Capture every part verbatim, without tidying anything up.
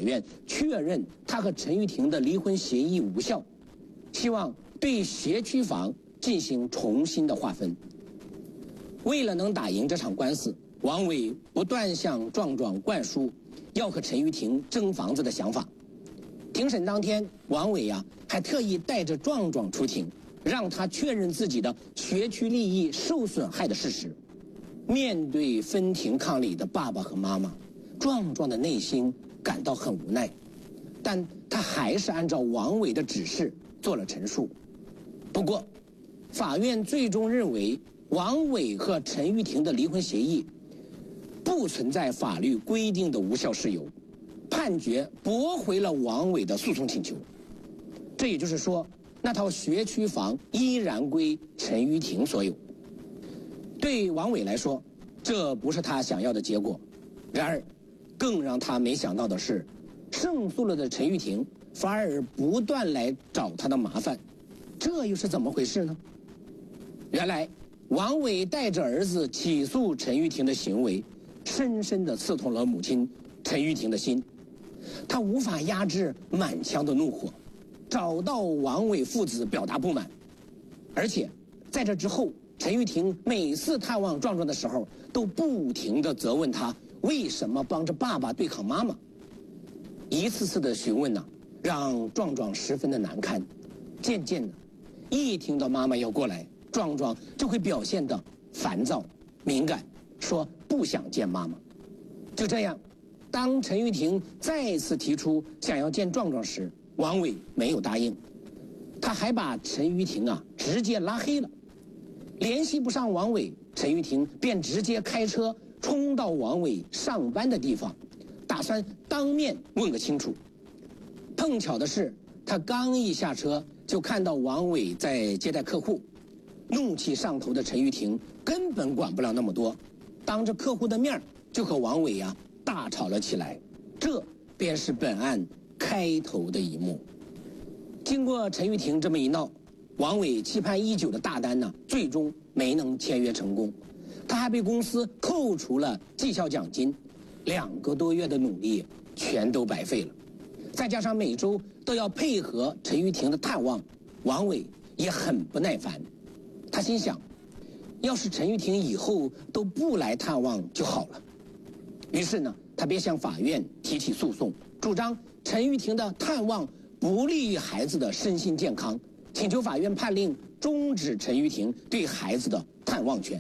院确认他和陈玉婷的离婚协议无效，希望对学区房进行重新的划分。为了能打赢这场官司，王伟不断向壮壮灌输要和陈玉婷争房子的想法。庭审当天，王伟呀、啊、还特意带着壮壮出庭，让他确认自己的学区利益受损害的事实。面对分庭抗礼的爸爸和妈妈，壮壮的内心感到很无奈，但他还是按照王伟的指示做了陈述。不过，法院最终认为王伟和陈玉婷的离婚协议不存在法律规定的无效事由，判决驳回了王伟的诉讼请求。这也就是说，那套学区房依然归陈玉婷所有。对王伟来说，这不是他想要的结果。然而，更让他没想到的是，胜诉了的陈玉婷反而不断来找他的麻烦，这又是怎么回事呢？原来，王伟带着儿子起诉陈玉婷的行为，深深地刺痛了母亲陈玉婷的心。他无法压制满腔的怒火，找到王伟父子表达不满。而且，在这之后，陈玉婷每次探望壮壮的时候，都不停地责问他为什么帮着爸爸对抗妈妈。一次次的询问呢、啊，让壮壮十分的难堪。渐渐的，一听到妈妈要过来，壮壮就会表现得烦躁、敏感，说不想见妈妈。就这样，当陈玉婷再次提出想要见壮壮时，王伟没有答应，他还把陈玉婷啊直接拉黑了。联系不上王伟，陈玉婷便直接开车冲到王伟上班的地方，打算当面问个清楚。碰巧的是，他刚一下车，就看到王伟在接待客户。怒气上头的陈玉婷根本管不了那么多，当着客户的面就和王伟呀、啊、大吵了起来。这便是本案开头的一幕。经过陈玉婷这么一闹，王伟期盼已久的大单呢，最终没能签约成功，他还被公司扣除了绩效奖金，两个多月的努力全都白费了。再加上每周都要配合陈玉婷的探望，王伟也很不耐烦。他心想，要是陈玉婷以后都不来探望就好了。于是呢，他便向法院提起诉讼，主张陈玉婷的探望不利于孩子的身心健康，请求法院判令终止陈玉婷对孩子的探望权。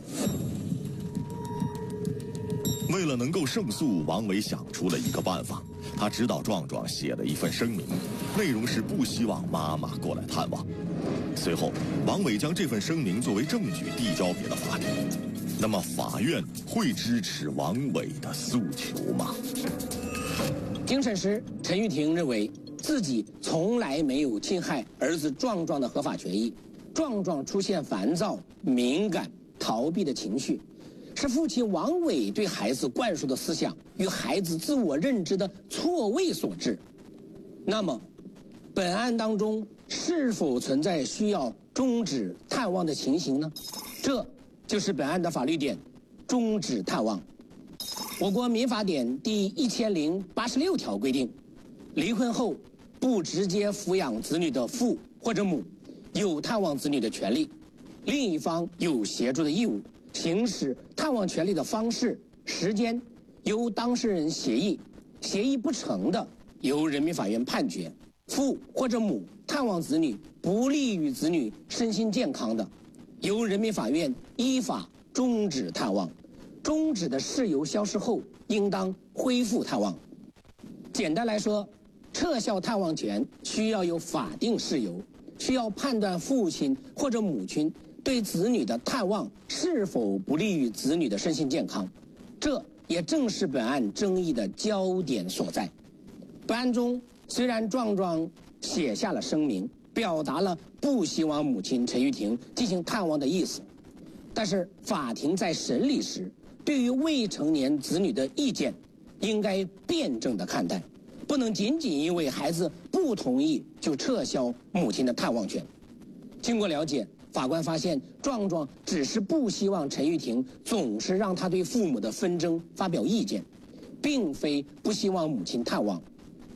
为了能够胜诉，王伟想出了一个办法。他指导壮壮写了一份声明，内容是不希望妈妈过来探望。随后，王伟将这份声明作为证据递交给了法庭。那么，法院会支持王伟的诉求吗？ 庭审时，陈玉婷认为自己从来没有侵害儿子壮壮的合法权益，壮壮出现烦躁、敏感、逃避的情绪，是父亲王伟对孩子灌输的思想与孩子自我认知的错位所致。那么，本案当中是否存在需要终止探望的情形呢？这就是本案的法律点：终止探望。我国民法典第一千零八十六条规定，离婚后不直接抚养子女的父或者母有探望子女的权利，另一方有协助的义务。行使探望权利的方式、时间由当事人协议，协议不成的由人民法院判决。父或者母探望子女不利于子女身心健康的，由人民法院依法终止探望。终止的事由消失后，应当恢复探望。简单来说，撤销探望权需要有法定事由，需要判断父亲或者母亲对子女的探望是否不利于子女的身心健康，这也正是本案争议的焦点所在。本案中，虽然壮壮写下了声明，表达了不希望母亲陈玉婷进行探望的意思，但是法庭在审理时，对于未成年子女的意见，应该辩证地看待，不能仅仅因为孩子不同意就撤销母亲的探望权。经过了解，法官发现壮壮只是不希望陈玉婷总是让他对父母的纷争发表意见，并非不希望母亲探望。